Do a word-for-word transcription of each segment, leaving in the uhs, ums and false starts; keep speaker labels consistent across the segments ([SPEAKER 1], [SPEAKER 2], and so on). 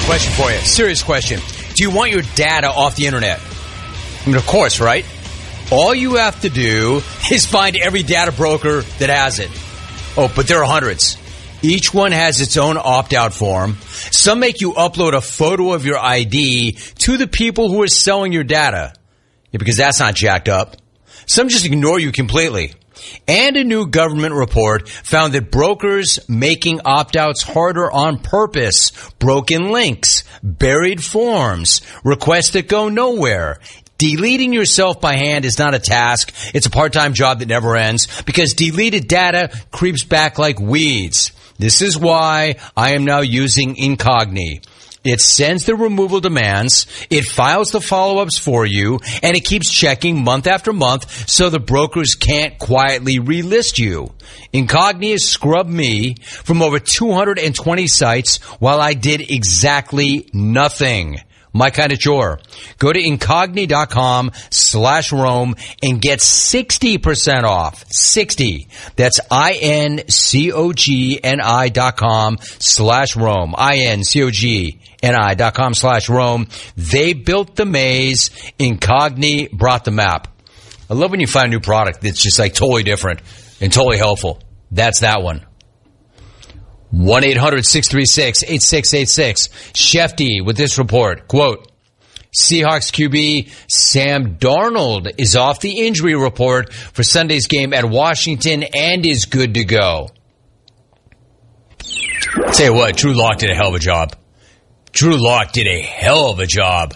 [SPEAKER 1] question for you. Serious question. Do you want your data off the internet? I mean, of course, right? All you have to do is find every data broker that has it. Oh, but there are hundreds. Each one has its own opt-out form. Some make you upload a photo of your I D to the people who are selling your data. Yeah, because that's not jacked up. Some just ignore you completely. And a new government report found that brokers making opt-outs harder on purpose, broken links, buried forms, requests that go nowhere. Deleting yourself by hand is not a task. It's a part-time job that never ends because deleted data creeps back like weeds. This is why I am now using Incogni. It sends the removal demands, it files the follow-ups for you, and it keeps checking month after month so the brokers can't quietly relist you. Incogni has scrubbed me from over two hundred twenty sites while I did exactly nothing. My kind of chore. Go to Incogni.com slash Rome and get sixty percent off. sixty. That's I-N-C-O-G-N-I dot com slash Rome. I-N-C-O-G-N-I dot com slash Rome. They built the maze. Incogni brought the map. I love when you find a new product that's just like totally different and totally helpful. That's that one. one eight hundred six three six eight six eight six. Shefty with this report. Quote, Seahawks Q B Sam Darnold is off the injury report for Sunday's game at Washington and is good to go. Tell you what, Drew Lock did a hell of a job. Drew Lock did a hell of a job.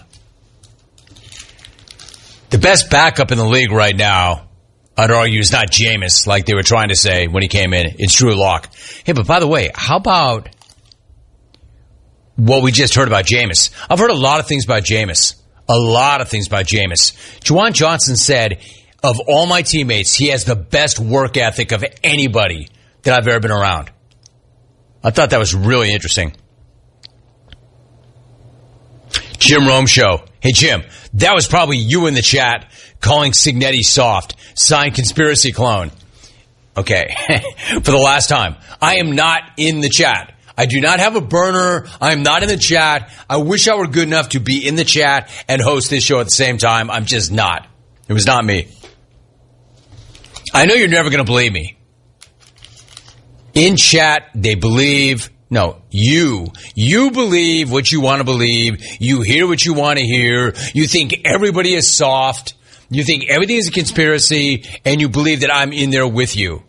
[SPEAKER 1] The best backup in the league right now, I'd argue, is not Jameis, like they were trying to say when he came in. It's Drew Lock. Hey, but by the way, how about what we just heard about Jameis? I've heard a lot of things about Jameis. A lot of things about Jameis. Juwan Johnson said, of all my teammates, he has the best work ethic of anybody that I've ever been around. I thought that was really interesting. Jim Rome Show. Hey, Jim, that was probably you in the chat calling Signetti soft. Signed Conspiracy Clone. Okay, for the last time. I am not in the chat. I do not have a burner. I am not in the chat. I wish I were good enough to be in the chat and host this show at the same time. I'm just not. It was not me. I know you're never going to believe me. In chat, they believe... No, you. You believe what you want to believe. You hear what you want to hear. You think everybody is soft. You think everything is a conspiracy, and you believe that I'm in there with you.